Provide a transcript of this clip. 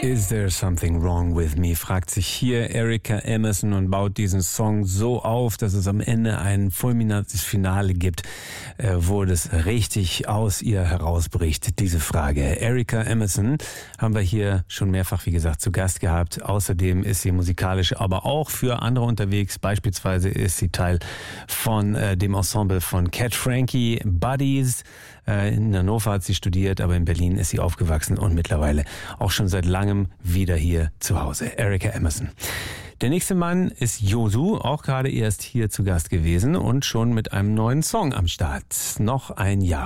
Is there something wrong with me? Fragt sich hier Erika Emerson und baut diesen Song so auf, dass es am Ende ein fulminantes Finale gibt, wo das richtig aus ihr herausbricht, diese Frage. Erika Emerson haben wir hier schon mehrfach, wie gesagt, zu Gast gehabt. Außerdem ist sie musikalisch aber auch für andere unterwegs. Beispielsweise ist sie Teil von dem Ensemble von Cat Frankie, Buddies. In Hannover hat sie studiert, aber in Berlin ist sie aufgewachsen und mittlerweile auch schon seit langem wieder hier zu Hause. Erika Emerson. Der nächste Mann ist Yosu, auch gerade erst hier zu Gast gewesen und schon mit einem neuen Song am Start. Noch ein Jahr.